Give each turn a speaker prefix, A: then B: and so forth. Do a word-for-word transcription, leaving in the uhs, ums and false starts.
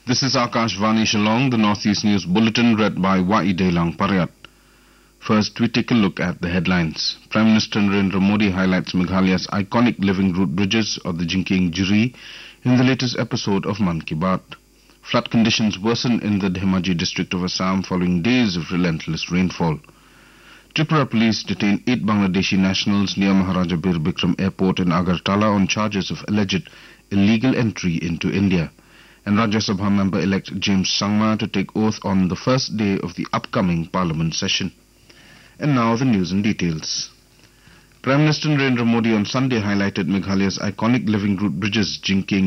A: This is Akashvani Shillong, the Northeast News Bulletin read by Y. Delang Paryat. First, we take a look at the headlines. Prime Minister Narendra Modi highlights Meghalaya's iconic living root bridges of the Jinking Jiri in the latest episode of Man Ki Baat. Flood conditions worsen in the Dhemaji district of Assam following days of relentless rainfall. Tripura police detained eight Bangladeshi nationals near Maharaja Bir Bikram Airport in Agartala on charges of alleged illegal entry into India. And Rajya Sabha member-elect James Sangma to take oath on the first day of the upcoming Parliament session. And now the news in details. Prime Minister Narendra Modi on Sunday highlighted Meghalaya's iconic living root bridges Jinking